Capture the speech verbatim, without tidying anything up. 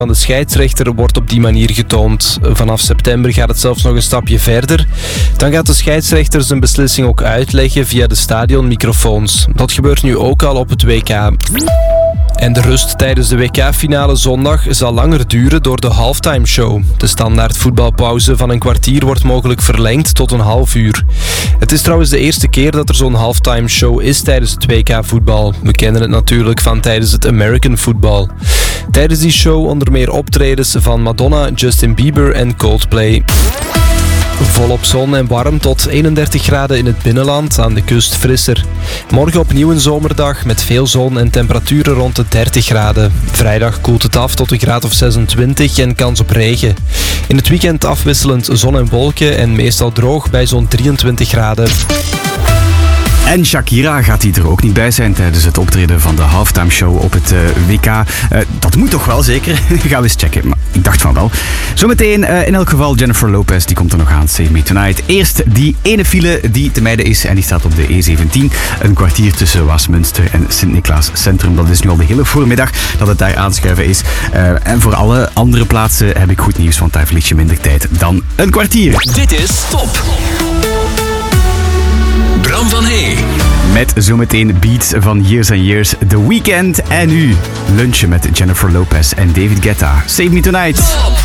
van de scheidsrechter wordt op die manier getoond. Vanaf september gaat het zelfs nog een stapje verder. Dan gaat de scheidsrechter zijn beslissing ook uitleggen via de stadionmicrofoons. Dat gebeurt nu ook al op het W K. En de rust tijdens de W K-finale zondag zal langer duren door de halftime show. De standaard voetbalpauze van een kwartier wordt mogelijk verlengd tot een half uur. Het is trouwens de eerste keer dat er zo'n halftime show is tijdens het W K-voetbal. We kennen het natuurlijk van tijdens het American football. Tijdens die show onder meer optredens van Madonna, Justin Bieber en Coldplay. Volop zon en warm tot eenendertig graden in het binnenland, aan de kust frisser. Morgen opnieuw een zomerdag met veel zon en temperaturen rond de dertig graden. Vrijdag koelt het af tot een graad of zesentwintig en kans op regen. In het weekend afwisselend zon en wolken en meestal droog bij zo'n drieëntwintig graden. En Shakira gaat die er ook niet bij zijn tijdens het optreden van de halftime show op het uh, W K. Uh, dat moet toch wel, zeker? Gaan we eens checken. Maar ik dacht van wel. Zometeen uh, in elk geval Jennifer Lopez, die komt er nog aan. Save Me Tonight. Eerst die ene file die te mijden is en die staat op de E zeventien. Een kwartier tussen Waasmunster en Sint-Niklaas Centrum. Dat is nu al de hele voormiddag dat het daar aanschuiven is. Uh, en voor alle andere plaatsen heb ik goed nieuws, want daar verlies je minder tijd dan een kwartier. Dit is Top. Bram van Hey. Met zometeen beats van Years and Years, The Weeknd en nu lunchen met Jennifer Lopez en David Guetta. Save Me Tonight.